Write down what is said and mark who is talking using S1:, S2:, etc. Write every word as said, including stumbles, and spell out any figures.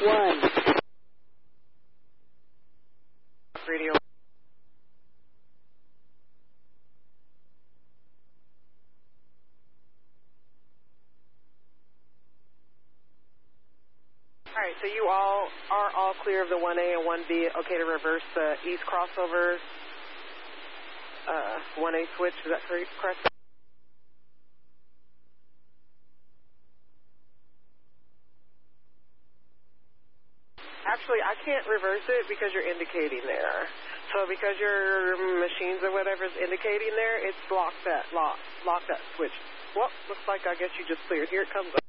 S1: one.
S2: Radio. All right, so you all are all clear of the one A and one B. Okay to reverse the east crossover, uh, one A switch. Is that correct? Actually, I can't reverse it because you're indicating there. So because your machines or whatever is indicating there, it's locked that lock, lock that switch. Well, looks like I guess you just cleared. Here it comes up.